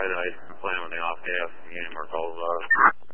Friday night, playing on the off gas, and Mark calls